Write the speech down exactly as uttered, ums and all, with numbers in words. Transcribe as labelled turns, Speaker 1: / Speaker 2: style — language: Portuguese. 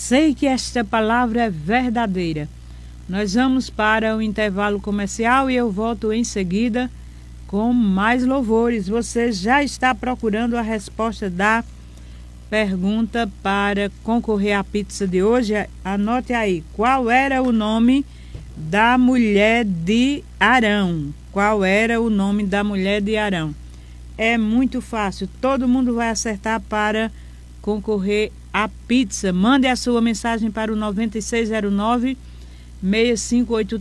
Speaker 1: sei que esta palavra é verdadeira. Nós vamos para o intervalo comercial e eu volto em seguida com mais louvores. Você já está procurando a resposta da pergunta para concorrer à pizza de hoje? Anote aí, qual era o nome da mulher de Arão? Qual era o nome da mulher de Arão? É muito fácil, todo mundo vai acertar para concorrer à pizza. Mande a sua mensagem para o nove seis zero nove, seis cinco oito